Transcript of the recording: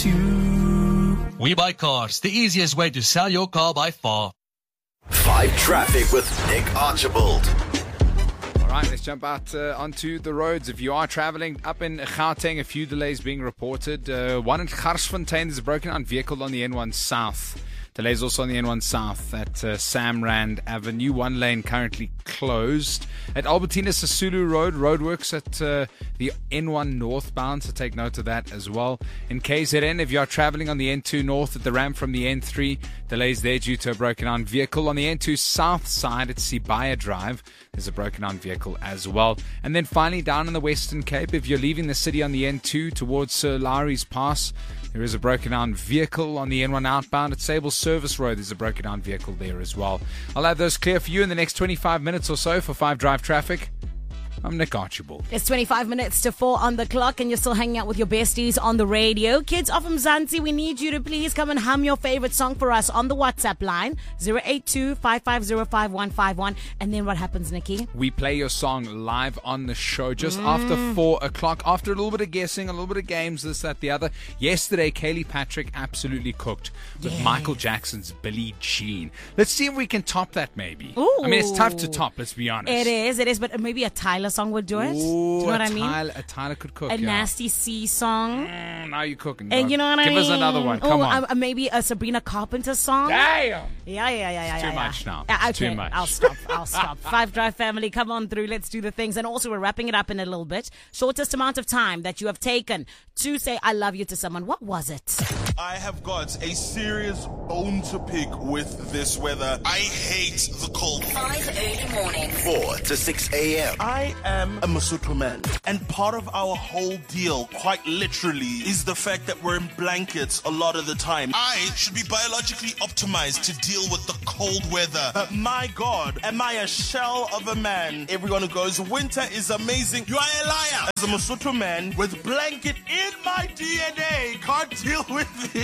it's you. We Buy Cars, the easiest way to sell your car by far. 5 Traffic with Nick Archibald. All right, let's jump out onto the roads. If you are traveling up in Gauteng, a few delays being reported. One in Garsfontein, there's a broken down vehicle on the N1 South. Delays also on the N1 South at Samrand Avenue. One lane currently closed. At Albertina Sisulu Road, roadworks at the N1 northbound, so take note of that as well. In KZN, if you are traveling on the N2 north at the ramp from the N3, delays there due to a broken down vehicle. On the N2 south side at Sibaya Drive, there's a broken down vehicle as well. And then finally down in the Western Cape, if you're leaving the city on the N2 towards Sir Lowry's Pass, there is a broken down vehicle on the N1 outbound. At Sable Service Road, there's a broken down vehicle there as well. I'll have those clear for you in the next 25 minutes or so for 5 Drive Traffic. I'm Nick Archibald. It's 25 minutes to 4 on the clock and you're still hanging out with your besties on the radio. Kids of Mzansi, we need you to please come and hum your favorite song for us on the WhatsApp line 082-550-5151. And then what happens, Nikki? We play your song live on the show just after 4 o'clock. After a little bit of guessing, a little bit of games, this, that, the other. Yesterday, Kaylee Patrick absolutely cooked with Michael Jackson's Billie Jean. Let's see if we can top that maybe. Ooh. I mean, it's tough to top, let's be honest. It is, but maybe a Tyler song would do it. Ooh, do you know what I mean? A Tyler could cook. A Nasty C song. Now you're cooking. And you know what I mean? Give us another one. Come on. Maybe a Sabrina Carpenter song. Damn. Yeah. Too much now. Okay, Too much. I'll stop. 5 Drive family, come on through. Let's do the things. And also, we're wrapping it up in a little bit. Shortest amount of time that you have taken to say I love you to someone. What was it? I have got a serious bone to pick with this weather. I hate the cold. 5 early mornings. 4 to 6 a.m. I am a Mosotho man, and part of our whole deal, quite literally, is the fact that we're in blankets a lot of the time. I should be biologically optimized to deal with the cold weather. But my God, am I a shell of a man? Everyone who goes, winter is amazing. You are a liar. As a Mosotho man with blanket in my DNA, can't deal with it.